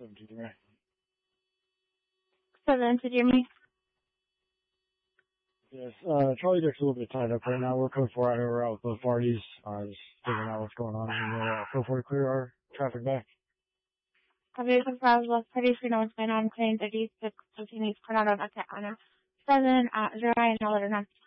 73. 7, did you hear me? Yes, Charlie Dick's a little bit tied up right now. We're code 4 out over out with both parties. Just figuring out what's going on. Feel free to clear our traffic back. Copy the files left parties for know what's going on. Claim 36 continues Coronado, not on 7 at 0 9 and 11